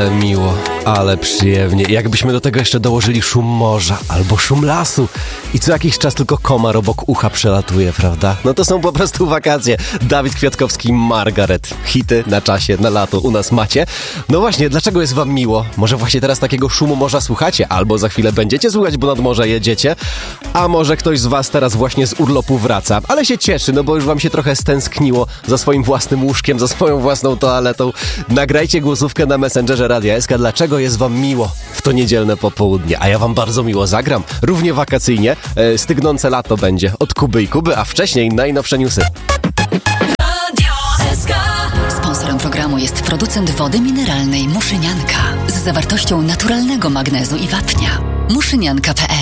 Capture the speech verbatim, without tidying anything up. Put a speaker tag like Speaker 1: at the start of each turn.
Speaker 1: Ale miło, ale przyjemnie. Jakbyśmy do tego jeszcze dołożyli szum morza albo szum lasu i co jakiś czas tylko komar obok ucha przelatuje, prawda? No to są po prostu wakacje. Dawid Kwiatkowski, Margaret. Hity na czasie, na lato u nas macie. No właśnie, dlaczego jest wam miło? Może właśnie teraz takiego szumu morza słuchacie, albo za chwilę będziecie słuchać, bo nad morze jedziecie. A może ktoś z was teraz właśnie z urlopu wraca, ale się cieszy, no bo już wam się trochę stęskniło za swoim własnym łóżkiem, za swoją własną toaletą. Nagrajcie głosówkę na Messengerze Radia S K, dlaczego jest wam miło w to niedzielne popołudnie. A ja wam bardzo miło zagram, równie wakacyjnie. E, stygnące lato będzie od Kuby i Kuby, a wcześniej najnowsze newsy.
Speaker 2: Radio S K. Sponsorem programu jest producent wody mineralnej Muszynianka z zawartością naturalnego magnezu i wapnia. muszynianka kropka p l